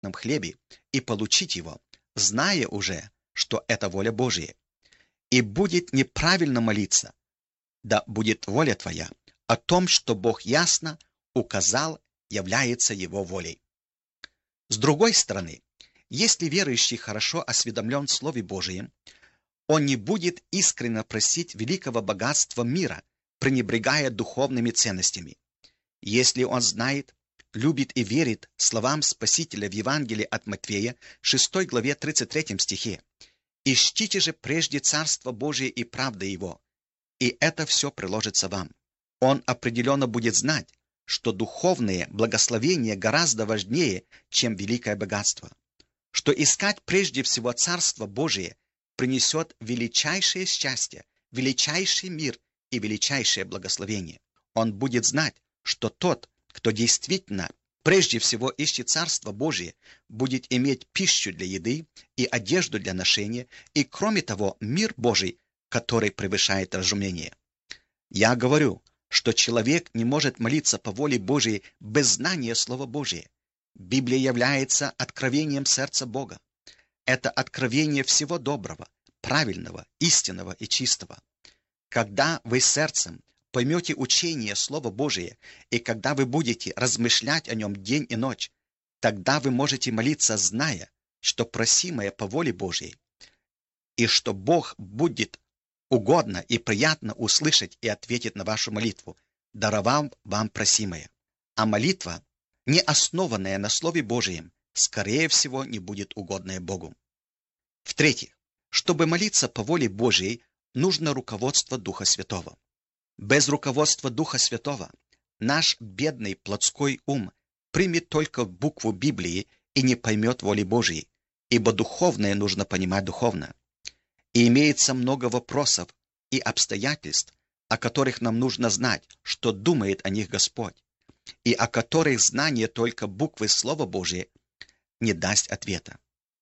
насущном хлебе и получить его, зная уже, что это воля Божия. И будет неправильно молиться, да будет воля твоя, о том, что Бог ясно указал, является его волей. С другой стороны, если верующий хорошо осведомлен в Слове Божием, он не будет искренне просить великого богатства мира, пренебрегая духовными ценностями. Если он знает, любит и верит словам Спасителя в Евангелии от Матфея, 6 главе 33 стихе: «Ищите же прежде Царство Божие и правды Его, и это все приложится вам». Он определенно будет знать, что духовные благословения гораздо важнее, чем великое богатство, что искать прежде всего Царство Божие принесет величайшее счастье, величайший мир и величайшее благословение. Он будет знать, что тот, кто действительно прежде всего ищет Царство Божие, будет иметь пищу для еды и одежду для ношения, и кроме того мир Божий, который превышает разумение. Я говорю, что человек не может молиться по воле Божией без знания Слова Божия. Библия является откровением сердца Бога. Это откровение всего доброго, правильного, истинного и чистого. Когда вы сердцем поймете учение Слова Божие, и когда вы будете размышлять о нем день и ночь, тогда вы можете молиться, зная, что просимое по воле Божией, и что Бог будет угодно и приятно услышать и ответить на вашу молитву, даровав вам просимое. А молитва, не основанная на Слове Божием, скорее всего, не будет угодная Богу. В-третьих, чтобы молиться по воле Божией, нужно руководство Духа Святого. Без руководства Духа Святого наш бедный плотской ум примет только букву Библии и не поймет воли Божией, ибо духовное нужно понимать духовно. И имеется много вопросов и обстоятельств, о которых нам нужно знать, что думает о них Господь, и о которых знание только буквы Слова Божия не даст ответа.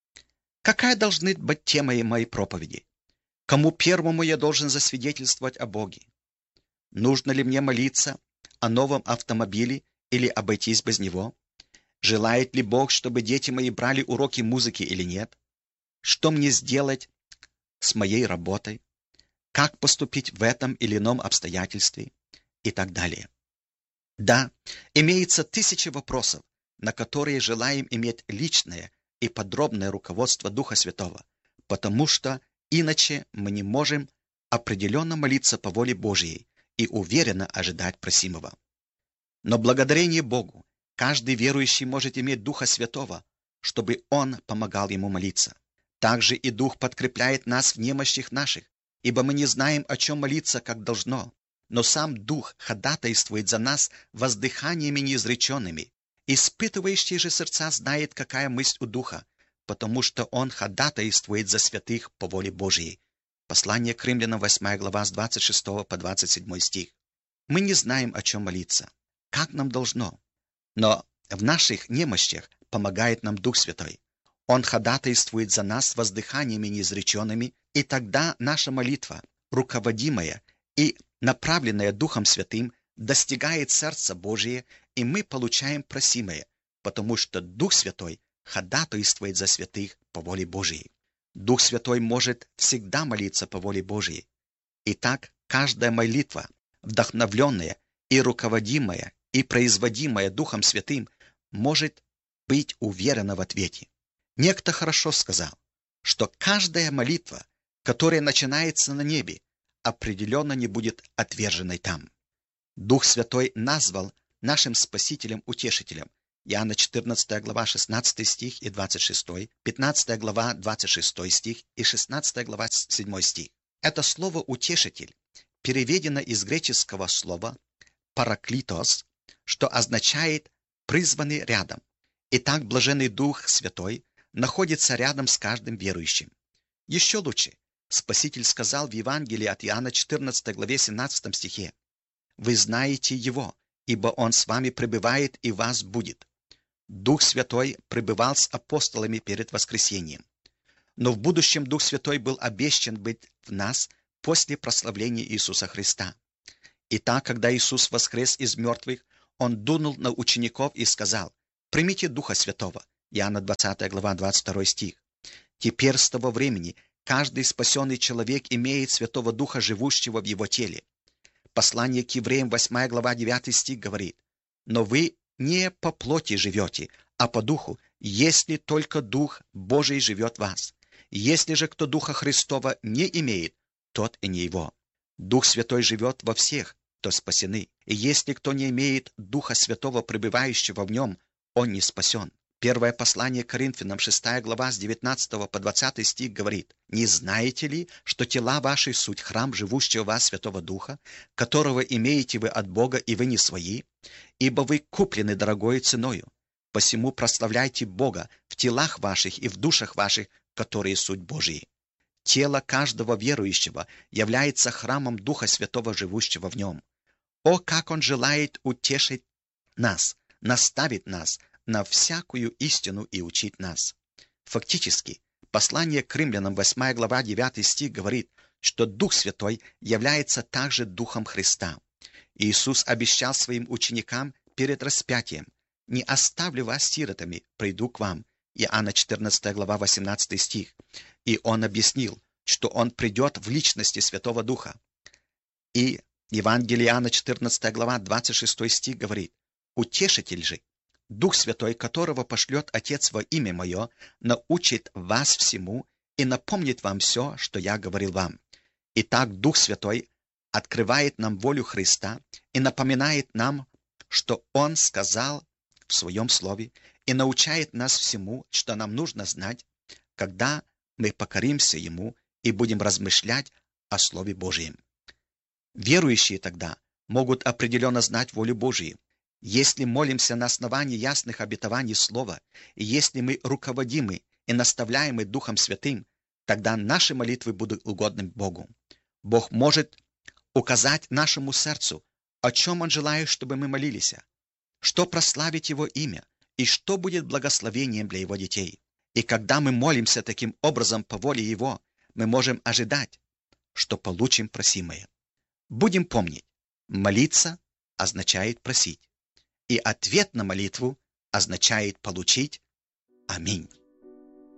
Какая должна быть тема моей проповеди? Кому первому я должен засвидетельствовать о Боге? Нужно ли мне молиться о новом автомобиле или обойтись без него? Желает ли Бог, чтобы дети мои брали уроки музыки или нет? Что мне сделать с моей работой? Как поступить в этом или ином обстоятельстве? И так далее. Да, имеется тысячи вопросов, на которые желаем иметь личное и подробное руководство Духа Святого, потому что иначе мы не можем определенно молиться по воле Божьей и уверенно ожидать просимого. Но благодарение Богу каждый верующий может иметь Духа Святого, чтобы Он помогал ему молиться. Также и Дух подкрепляет нас в немощах наших, ибо мы не знаем, о чем молиться, как должно. Но сам Дух ходатайствует за нас воздыханиями неизреченными. Испытывающий же сердца знает, какая мысль у Духа, потому что Он ходатайствует за святых по воле Божьей. Послание к Римлянам, 8 глава, с 26 по 27 стих. Мы не знаем, о чем молиться, как нам должно. Но в наших немощах помогает нам Дух Святой. Он ходатайствует за нас воздыханиями неизреченными, и тогда наша молитва, руководимая и направленная Духом Святым, достигает сердца Божия, и мы получаем просимое, потому что Дух Святой ходатайствует за святых по воле Божией. Дух Святой может всегда молиться по воле Божией. Итак, каждая молитва, вдохновленная и руководимая и производимая Духом Святым, может быть уверена в ответе. Некто хорошо сказал, что каждая молитва, которая начинается на небе, определенно не будет отверженной там. Дух Святой назвал нашим Спасителем-Утешителем. Иоанна 14 глава 16 стих и 26, 15 глава 26 стих и 16 глава 7 стих. Это слово «утешитель» переведено из греческого слова «параклитос», что означает «призванный рядом». Итак, блаженный Дух Святой находится рядом с каждым верующим. Еще лучше, Спаситель сказал в Евангелии от Иоанна 14 главе 17 стихе: «Вы знаете Его, ибо Он с вами пребывает и вас будет». Дух Святой пребывал с апостолами перед воскресением. Но в будущем Дух Святой был обещан быть в нас после прославления Иисуса Христа. Итак, когда Иисус воскрес из мертвых, Он дунул на учеников и сказал: «Примите Духа Святого, Иоанна 20 глава, 22 стих. Теперь с того времени каждый спасенный человек имеет Святого Духа, живущего в его теле. Послание к евреям, 8 глава, 9 стих говорит: «Но вы не по плоти живете, а по духу, если только Дух Божий живет в вас. Если же кто Духа Христова не имеет, тот и не его». Дух Святой живет во всех, кто спасены. И если кто не имеет Духа Святого, пребывающего в нем, он не спасен. Первое послание к Коринфянам, 6 глава, с 19 по 20 стих говорит: «Не знаете ли, что тела ваши суть храм живущего в вас Святого Духа, которого имеете вы от Бога, и вы не свои? Ибо вы куплены дорогою ценою. Посему прославляйте Бога в телах ваших и в душах ваших, которые суть Божии». Тело каждого верующего является храмом Духа Святого, живущего в нем. О, как Он желает утешить нас, наставить нас на всякую истину и учить нас. Фактически, послание к Римлянам, 8 глава, 9 стих говорит, что Дух Святой является также Духом Христа. Иисус обещал своим ученикам перед распятием: «Не оставлю вас сиротами, приду к вам». Иоанна 14 глава, 18 стих. И Он объяснил, что Он придет в личности Святого Духа. И Евангелие Иоанна 14 глава, 26 стих говорит: «Утешитель же, Дух Святой, которого пошлет Отец во имя Мое, научит вас всему и напомнит вам все, что Я говорил вам». Итак, Дух Святой открывает нам волю Христа и напоминает нам, что Он сказал в Своем Слове, и научает нас всему, что нам нужно знать, когда мы покоримся Ему и будем размышлять о Слове Божьем. Верующие тогда могут определенно знать волю Божию. Если молимся на основании ясных обетований Слова, и если мы руководимы и наставляемы Духом Святым, тогда наши молитвы будут угодны Богу. Бог может указать нашему сердцу, о чем Он желает, чтобы мы молились, что прославить Его имя и что будет благословением для Его детей. И когда мы молимся таким образом по воле Его, мы можем ожидать, что получим просимое. Будем помнить, молиться означает просить, и ответ на молитву означает получить. Аминь.